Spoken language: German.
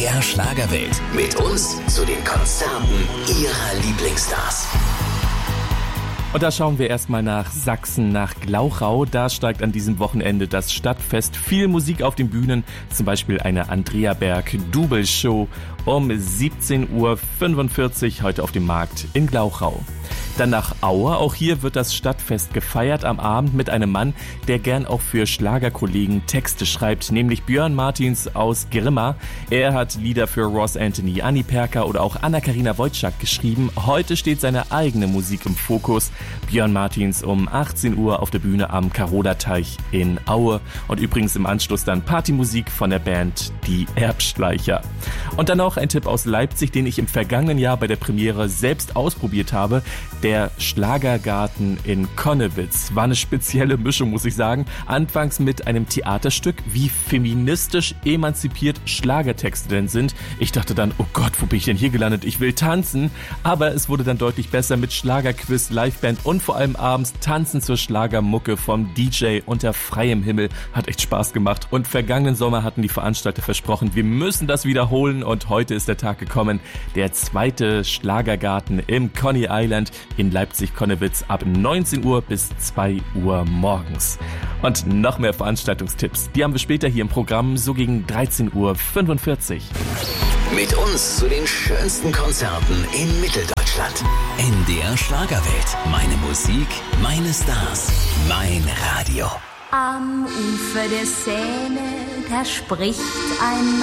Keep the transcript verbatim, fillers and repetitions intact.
der Schlagerwelt. Mit uns zu den Konzerten Ihrer Lieblingsstars. Und da schauen wir erstmal nach Sachsen, nach Glauchau. Da steigt an diesem Wochenende das Stadtfest. Viel Musik auf den Bühnen, zum Beispiel eine Andrea Berg Double Show um siebzehn Uhr fünfundvierzig heute auf dem Markt in Glauchau. Dann nach Aue, auch hier wird das Stadtfest gefeiert am Abend mit einem Mann, der gern auch für Schlagerkollegen Texte schreibt, nämlich Björn Martins aus Grimma. Er hat Lieder für Ross Anthony, Anni Perka oder auch Anna-Karina Wojcik geschrieben. Heute steht seine eigene Musik im Fokus. Björn Martins um achtzehn Uhr auf der Bühne am Karola-Teich in Aue. Und übrigens im Anschluss dann Partymusik von der Band Die Erbschleicher. Und dann noch ein Tipp aus Leipzig, den ich im vergangenen Jahr bei der Premiere selbst ausprobiert habe. Der Schlagergarten in Connewitz war eine spezielle Mischung, muss ich sagen. Anfangs mit einem Theaterstück, wie feministisch emanzipiert Schlagertexte denn sind. Ich dachte dann, oh Gott, wo bin ich denn hier gelandet? Ich will tanzen. Aber es wurde dann deutlich besser mit Schlagerquiz, Liveband und vor allem abends Tanzen zur Schlagermucke vom D J unter freiem Himmel. Hat echt Spaß gemacht. Und vergangenen Sommer hatten die Veranstalter versprochen, wir müssen das wiederholen. Und heute ist der Tag gekommen. Der zweite Schlagergarten im Coney Island in Leipzig-Connewitz ab neunzehn Uhr bis zwei Uhr morgens. Und noch mehr Veranstaltungstipps, die haben wir später hier im Programm, so gegen dreizehn Uhr fünfundvierzig. Mit uns zu den schönsten Konzerten in Mitteldeutschland. In der Schlagerwelt. Meine Musik, meine Stars, mein Radio. Am Ufer der Seine, da spricht ein